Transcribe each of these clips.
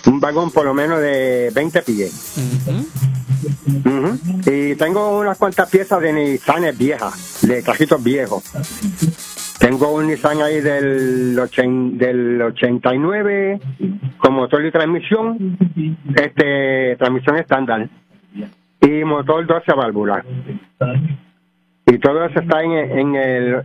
Un vagón por lo menos de 20 pies. Y tengo unas cuantas piezas de Nissanes viejas, de cajitos viejos. Tengo un Nissan ahí del 89 con motor y transmisión, transmisión estándar y motor 12 válvulas. Y todo eso está en el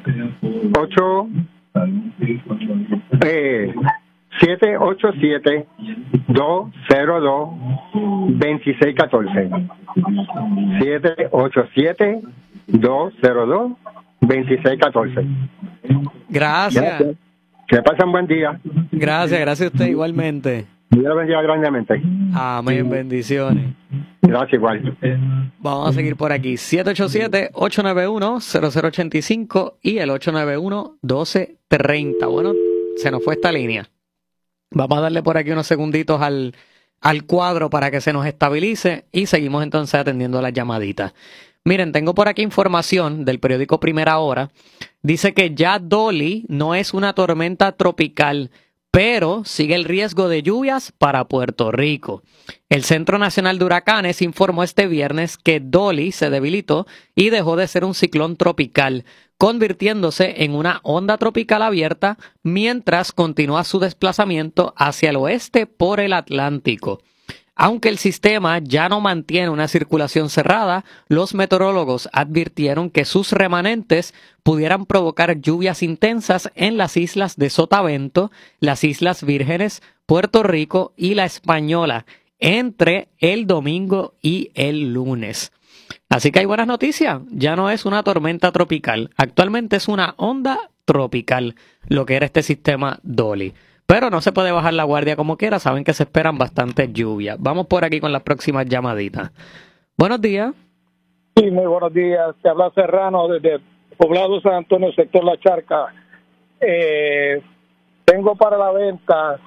787-202-2614. 787-202-2614. Gracias. Que pasen buen día. Gracias a usted igualmente. Dios lo bendiga grandemente. Amén, bendiciones. Gracias igual. Vamos a seguir por aquí. 787-891-0085 y el 891-1230. Bueno, se nos fue esta línea. Vamos a darle por aquí unos segunditos al cuadro para que se nos estabilice y seguimos entonces atendiendo las llamaditas. Miren, tengo por aquí información del periódico Primera Hora. Dice que ya Dolly no es una tormenta tropical, pero sigue el riesgo de lluvias para Puerto Rico. El Centro Nacional de Huracanes informó este viernes que Dolly se debilitó y dejó de ser un ciclón tropical, convirtiéndose en una onda tropical abierta mientras continúa su desplazamiento hacia el oeste por el Atlántico. Aunque el sistema ya no mantiene una circulación cerrada, los meteorólogos advirtieron que sus remanentes pudieran provocar lluvias intensas en las islas de Sotavento, las Islas Vírgenes, Puerto Rico y La Española entre el domingo y el lunes. Así que hay buenas noticias, ya no es una tormenta tropical, actualmente es una onda tropical, lo que era este sistema Dolly. Pero no se puede bajar la guardia como quiera, saben que se esperan bastantes lluvias. Vamos por aquí con las próximas llamaditas. Buenos días. Sí, muy buenos días. Te habla Serrano desde Poblado San Antonio, sector La Charca. Tengo para la venta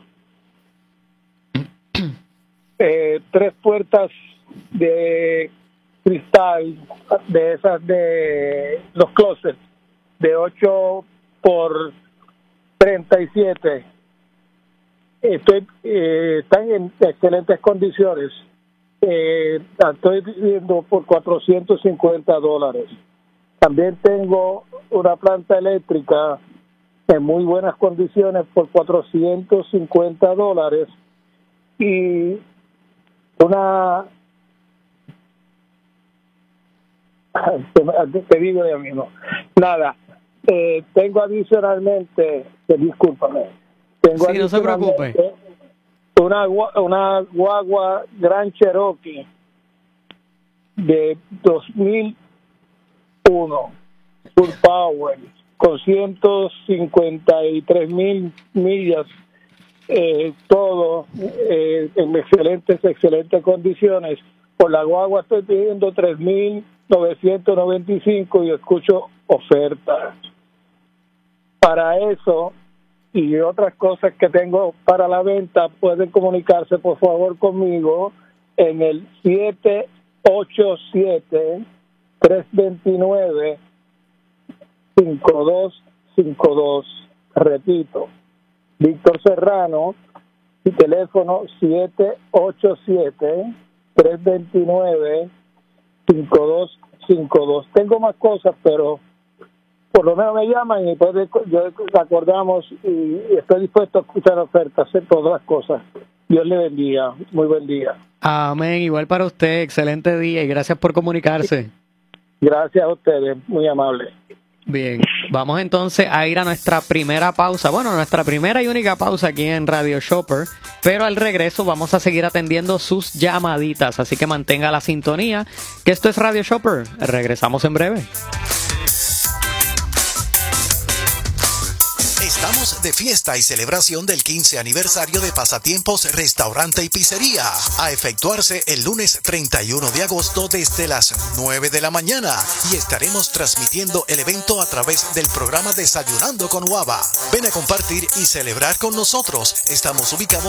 3 puertas de cristal, de esas de los closets, de 8 por 37. Están en excelentes condiciones. Estoy viendo por $450. También tengo una planta eléctrica en muy buenas condiciones por $450 y una te digo ya mismo nada. Tengo adicionalmente, discúlpame. Sí, no se preocupe. Una guagua Grand Cherokee de 2001 full power con 153,000 millas, todo en excelentes condiciones. Por la guagua estoy pidiendo 3,995 y escucho ofertas. Para eso y otras cosas que tengo para la venta, pueden comunicarse por favor conmigo en el 787-329-5252. Repito, Víctor Serrano, mi teléfono 787-329-5252. Tengo más cosas, pero por lo menos me llaman y pues acordamos y estoy dispuesto a escuchar ofertas, hacer todas las cosas. Dios le bendiga. Muy buen día. Amén. Igual para usted. Excelente día y gracias por comunicarse. Gracias a ustedes. Muy amable. Bien. Vamos entonces a ir a nuestra primera pausa. Bueno, nuestra primera y única pausa aquí en Radio Shopper. Pero al regreso vamos a seguir atendiendo sus llamaditas. Así que mantenga la sintonía, que esto es Radio Shopper. Regresamos en breve. Estamos de fiesta y celebración del 15 aniversario de Pasatiempos Restaurante y Pizzería, a efectuarse el lunes 31 de agosto desde las 9 de la mañana y estaremos transmitiendo el evento a través del programa Desayunando con Guava. Ven a compartir y celebrar con nosotros. Estamos ubicados